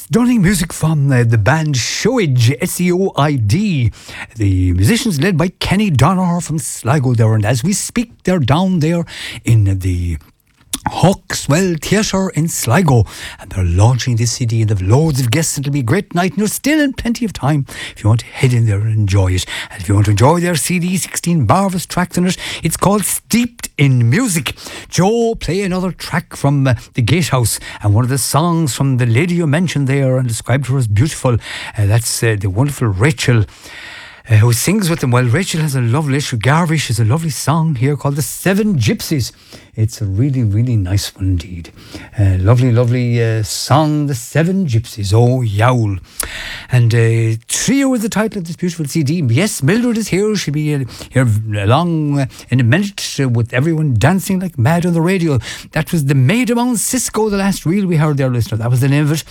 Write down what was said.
Stunning music from the band Seoid, S-E-O-I-D. The musicians led by Kenny Donoghue from Sligo there. And as we speak, they're down there in the Hawkswell Theatre in Sligo, and they're launching this CD, and they've loads of guests. It'll be a great night, and you're still in plenty of time if you want to head in there and enjoy it. And if you want to enjoy their CD, 16 marvellous tracks on it, it's called Steeped in Music. Joe, play another track from the Gatehouse, and one of the songs from the lady you mentioned there and described her as beautiful. That's the wonderful Rachel, who sings with them. Well, Rachel has a lovely, Garvish has a lovely song here called The Seven Gypsies. It's a really, really nice one indeed. Lovely, lovely song, The Seven Gypsies. Oh, yowl. And Trio is the title of this beautiful CD. Yes, Mildred is here. She'll be here along in a minute with everyone dancing like mad on the radio. That was the Maid Among Cisco, the last reel we heard there, listener. That was the name of it.